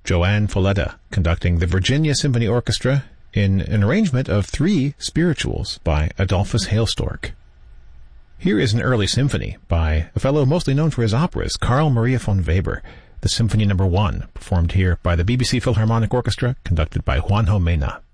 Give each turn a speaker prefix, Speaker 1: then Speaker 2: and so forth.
Speaker 1: Joanne Folletta conducting the Virginia Symphony Orchestra in an arrangement of 3 spirituals by Adolphus Hailstork. Here is an early symphony by a fellow mostly known for his operas, Carl Maria von Weber, the Symphony No. 1, performed here by the BBC Philharmonic Orchestra, conducted by Juanjo Mena.